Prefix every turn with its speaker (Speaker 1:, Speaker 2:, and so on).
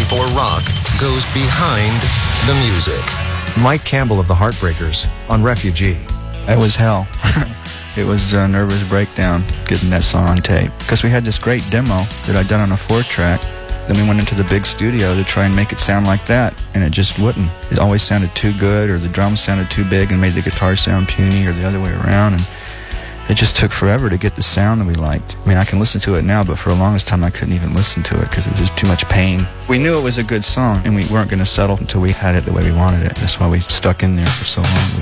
Speaker 1: for rock goes behind the music.
Speaker 2: Mike Campbell of the Heartbreakers on Refugee.
Speaker 3: It was hell. It was a nervous breakdown getting that song on tape. Because we had this great demo that I'd done on a 4-track. Then we went into the big studio to try and make it sound like that, and it just wouldn't. It always sounded too good, or the drums sounded too big and made the guitar sound puny, or the other way around, and it just took forever to get the sound that we liked. I mean, I can listen to it now, but for the longest time I couldn't even listen to it because it was just too much pain. We knew it was a good song, and we weren't going to settle until we had it the way we wanted it. That's why we stuck in there for so long.